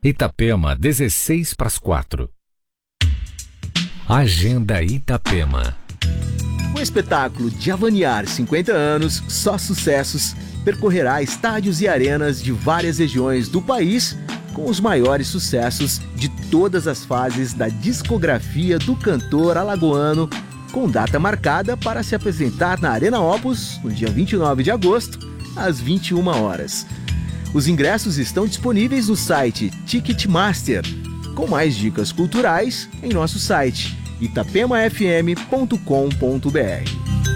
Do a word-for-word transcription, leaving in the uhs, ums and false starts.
Itapema, dezesseis para as quatro. Agenda Itapema. O espetáculo Diavaniar cinquenta anos, só sucessos, percorrerá estádios e arenas de várias regiões do país com os maiores sucessos de todas as fases da discografia do cantor alagoano, com data marcada para se apresentar na Arena Opus no dia vinte e nove de agosto, às vinte e uma horas. Os ingressos estão disponíveis no site Ticketmaster, com mais dicas culturais em nosso site itapema f m ponto com ponto b r.